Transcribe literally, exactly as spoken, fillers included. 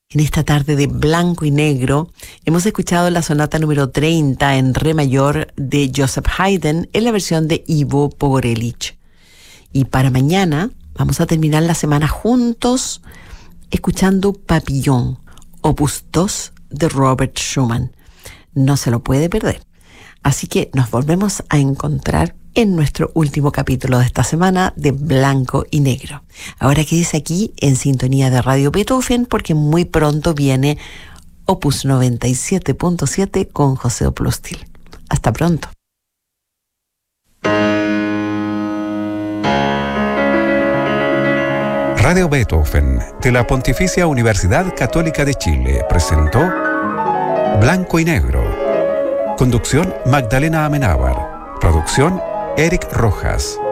En esta tarde de blanco y negro hemos escuchado la sonata número treinta en re mayor de Joseph Haydn en la versión de Ivo Pogorelic. Y para mañana vamos a terminar la semana juntos escuchando Papillon, opus dos de Robert Schumann. No se lo puede perder. Así que nos volvemos a encontrar en nuestro último capítulo de esta semana de Blanco y Negro. Ahora quédese aquí en sintonía de Radio Beethoven porque muy pronto viene Opus noventa y siete punto siete con José Oplustil. Hasta pronto. Radio Beethoven de la Pontificia Universidad Católica de Chile presentó Blanco y Negro. Conducción Magdalena Amenábar. Producción Eric Rojas.